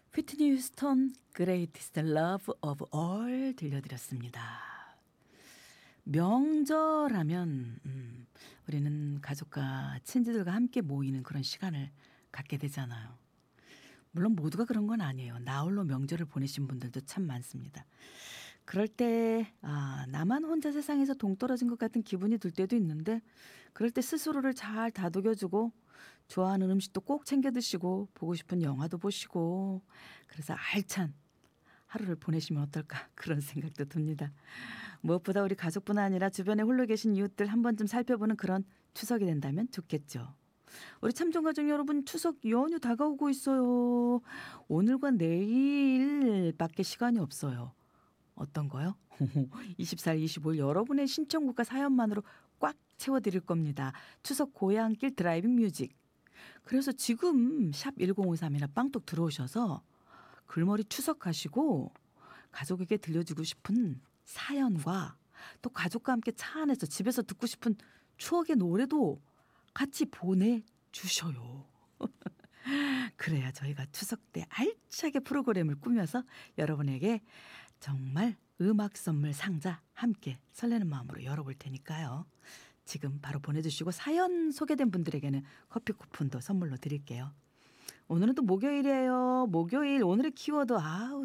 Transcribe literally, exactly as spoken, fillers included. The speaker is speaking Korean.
휘트니 휴스턴 Greatest Love of All 들려드렸습니다. 명절하면 음, 우리는 가족과 친지들과 함께 모이는 그런 시간을 갖게 되잖아요. 물론 모두가 그런 건 아니에요. 나홀로 명절을 보내신 분들도 참 많습니다. 그럴 때 아, 나만 혼자 세상에서 동떨어진 것 같은 기분이 들 때도 있는데 그럴 때 스스로를 잘 다독여주고 좋아하는 음식도 꼭 챙겨 드시고 보고 싶은 영화도 보시고 그래서 알찬 하루를 보내시면 어떨까 그런 생각도 듭니다. 무엇보다 우리 가족뿐 아니라 주변에 홀로 계신 이웃들 한 번쯤 살펴보는 그런 추석이 된다면 좋겠죠. 우리 참전가족 여러분 추석 연휴 다가오고 있어요. 오늘과 내일밖에 시간이 없어요. 어떤 거요? 이십사 일, 이십오 일 여러분의 신청곡과 사연만으로 꽉 채워드릴 겁니다. 추석 고향길 드라이빙 뮤직. 그래서 지금 샵 일공오삼이나 빵떡 들어오셔서 글머리 추석하시고 가족에게 들려주고 싶은 사연과 또 가족과 함께 차 안에서 집에서 듣고 싶은 추억의 노래도 같이 보내주셔요. 그래야 저희가 추석 때 알차게 프로그램을 꾸며서 여러분에게 정말 음악 선물 상자 함께 설레는 마음으로 열어볼 테니까요. 지금 바로 보내주시고 사연 소개된 분들에게는 커피 쿠폰도 선물로 드릴게요. 오늘은 또 목요일이에요. 목요일 오늘의 키워드 아우